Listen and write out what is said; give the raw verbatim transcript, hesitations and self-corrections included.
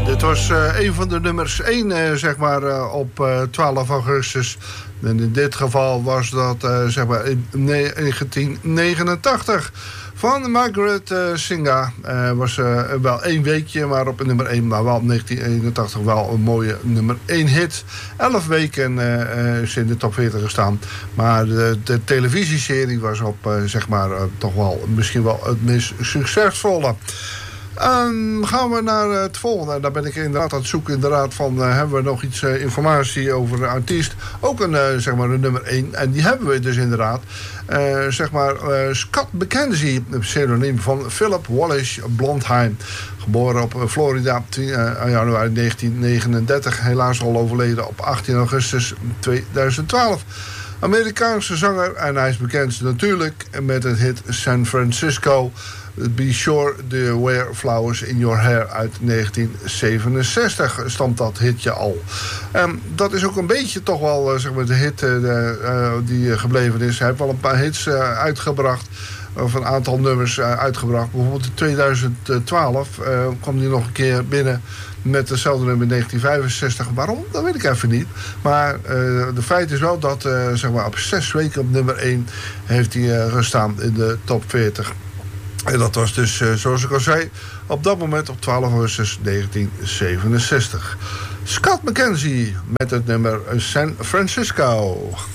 dit was uh, een van de nummers één, uh, zeg maar, uh, op uh, twaalf augustus. En in dit geval was dat, uh, zeg maar, in negentien negenentachtig. Van Margaret uh, Singa. Uh, was uh, wel één weekje, maar op nummer één, maar wel negentien eenentachtig wel een mooie nummer één hit. Elf weken uh, is in de top veertig gestaan. Maar de, de televisieserie was op, uh, zeg maar, uh, toch wel misschien wel het meest succesvolle. Um, gaan we naar het volgende. Daar ben ik inderdaad aan het zoeken. Inderdaad van, uh, hebben we nog iets uh, informatie over de artiest. Ook een, uh, zeg maar een nummer één. En die hebben we dus inderdaad. Uh, zeg maar uh, Scott McKenzie. Een pseudoniem van Philip Wallace Blondheim. Geboren op Florida tien januari negentien negenendertig. Helaas al overleden op achttien augustus tweeduizend twaalf. Amerikaanse zanger. En hij is bekend natuurlijk met het hit San Francisco. Be Sure to Wear Flowers in Your Hair uit negentien zevenenzestig stamt dat hitje al. Um, dat is ook een beetje toch wel uh, zeg maar de hit uh, de, uh, die uh, gebleven is. Hij heeft wel een paar hits uh, uitgebracht. Of een aantal nummers uh, uitgebracht. Bijvoorbeeld in tweeduizend twaalf uh, kwam hij nog een keer binnen met dezelfde nummer in negentien vijfenzestig. Waarom? Dat weet ik even niet. Maar uh, de feit is wel dat uh, zeg maar op zes weken op nummer één heeft hij uh, gestaan in de top veertig. En dat was dus, uh, zoals ik al zei, op dat moment op twaalf augustus negentien zevenenzestig. Scott McKenzie met het nummer San Francisco.